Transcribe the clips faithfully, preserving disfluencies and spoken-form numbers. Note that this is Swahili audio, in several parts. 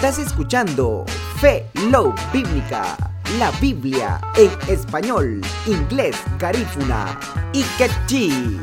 Estás escuchando Fe Love Bíblica, la Biblia en español, inglés, garífuna y quechí.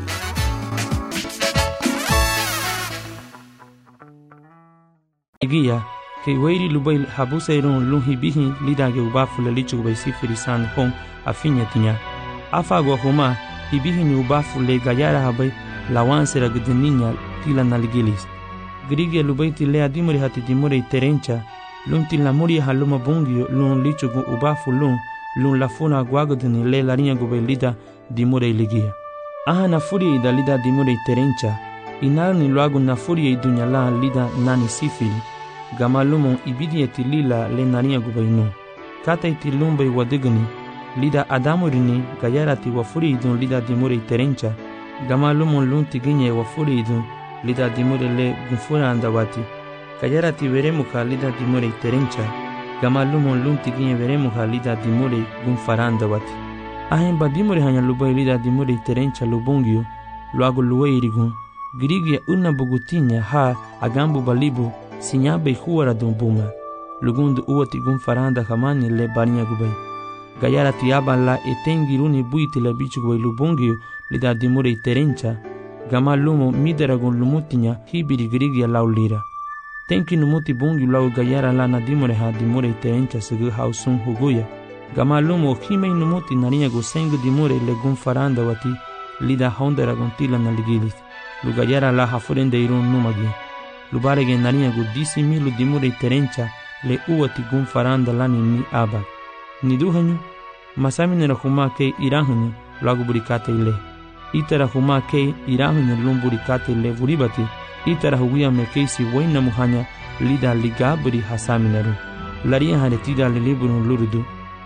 Guía que wairi lubai habuseiron lunhi bihi lida ge ubafu le lichu bai sifiri san hon afinya tinya afa go homa hibihi ni ubafu le gayara habai lawanse ra gudninya tila nalgilis grige lubai tile adimuri hati dimuri terencha lun tila muri haluma bungio lun lichu gu ubafu lun lun lafuna guagudni le larinya go bai lida dimuri ligia aha na furi ida lida dimuri terencha inarni luagu na furia idunya la lida nani sifili gamalumon ibidi etilila le nania gubainu kata itilumbe wadigani lida adamurini gayarati wa furia idun lida dimure terencha gamalumon lunti ginye wa furia idun lida dimure le gunfura andawati gayarati veremuka lida dimure terencha gamalumon lunti ginye veremuka lida dimure gunfara andawati ahemba dimure hanya lubai lida dimure terencha lubungio luagu luweirigun Girigia una bugutinya ha agambu balibu sinyabe huara dumbuma lugundu uati gun faranda kamani le banya gubai gayara tiaba la etengiruni buiti le bichu gubai lubungio lida dimure terencha gama lumo midera gun lumutinya hibiri girigia laulira tenki numuti bungi lau gayara la na dimure ha dimure terencha segu hausun huguya gama lumo himei numuti nariya gu sengu dimure le gun faranda wati lida hondera gun tila na ligilis Lugayara la hafurende irun numagi. Lubarege nariya gu disi milu dimure terencha le uati gun faranda lani ni abad. Niduhanyu, masaminera huma ke irahanyu lagu burikate ile. Itara huma ke irahanyu lum burikate ile buribati. Itara huguya me keisi waina muhanya lida ligaburi hasamineru. Laria haretida le liburun lurudu.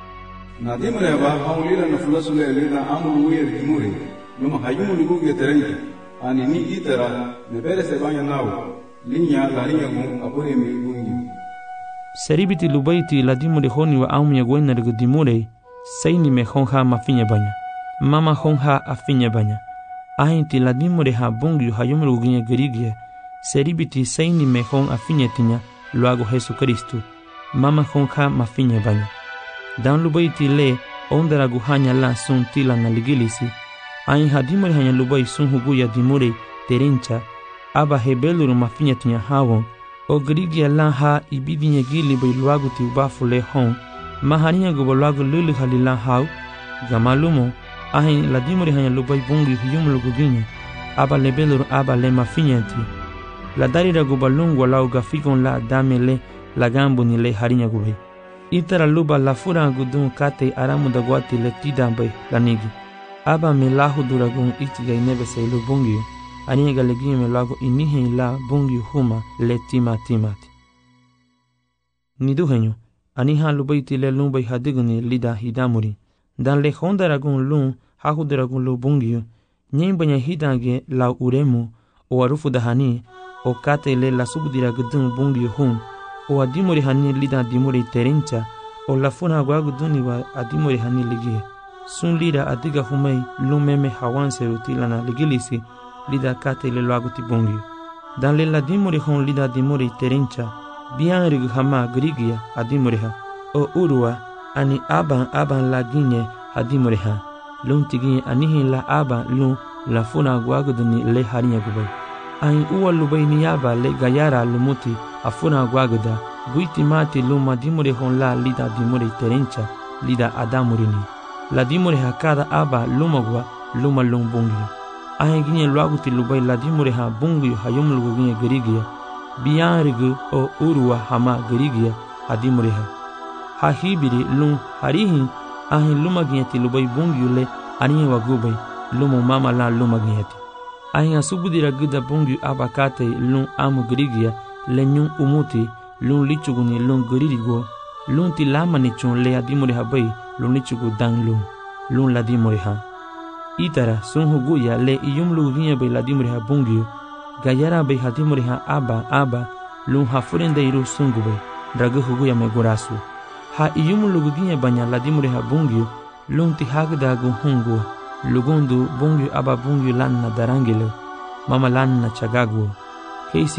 Na dimure ba haulila na fulasule lida amul uyer dimure. Luma hayumu luguge terencha. Ani ni itara nebere se banya nao linya la linya gun apore mi gungi seribiti lubaiti la dimure honi wa aumya gwena regu dimure saini me honha mafinya banya mama honha afinya banya ahinti la dimure ha bungi hayumru gunya gerigia seribiti saini me hon afinya tinya luago Jesu Kristu mama honha mafinya banya dan lubaiti le ondera guhanya la sun tila na ligilisi Ain hadimuri hanya lubai sun huguya dimure terencha aba hebeluru mafinya tinya hawon o grigia lan ha ibidinya gili bai luagu ti ubafu le hon mahaniya gobo luagu lulu halilan haw gamalumo ahin la dimuri hanya lubai bungi hiyumlu guginya aba lebeluru aba le mafinya ti la darira gobo lungu lau gafikon la damele la gambu ni le harinya gubai itara luba la fura gudun kate aramu dagwati le tidambai la nigi Aba me lahu duragun itiga inebe se ilu bungi, aniga legime me lago inihe la bungi huma le tima timati. Niduhenyo, aniha lubaiti le lumbai hadiguni lida hidamuri. Dan le honda ragun lun hahu duragun lu bungi, nyembanya hidange la uremu, o arufu dahani, o kate le la subdira gudun bungi hum, o adimuri hani lida dimuri terencha, o la funa guaguduni wa adimuri hani ligie. Sun lida adiga humei lumeme hawanse rutila na ligilisi lida kate le laguti bungi. Dan le la dimuri hon lida dimuri terencha, bian rigu hama grigia adimuriha, o urua ani aban aban la ginye adimuriha, lun tiginye anihin la aban lun la funa guaguduni le harinya gubai. Ain uwa lubai niyaba le gayara lumuti afuna guaguda, buiti mati luma dimuri hon la lida dimuri terencha, lida adamurini. La dimure ha kada aba lumagwa luma lung bungi. Ahe ginye luaguti lubai la dimure ha bungi hayum lugu ginye gerigia. Bian rigu o urua hama gerigia adimure ha. Ha hibiri lung harihi ahe luma ginye ti lubai bungi le aniye wagubai lumu mama la luma ginye ti. Ahe asubudira gida bungi aba kate lung amu gerigia le nyung umuti lung lichuguni lung geririgo lung ti lama ni chun le adimure ha bai lun lichugu dang lun lun la dimure ha itara sun huguya le iyum lu ginya bai la dimure ha bungio gayara bai ha dimure ha aba aba lun ha furende iru sungu bai dragu huguya me gorasu ha iyum lu ginya banya la dimure ha bungio lun ti hagda gu hungu lugundu bungio aba bungio lan na darangile mama lan na chagagu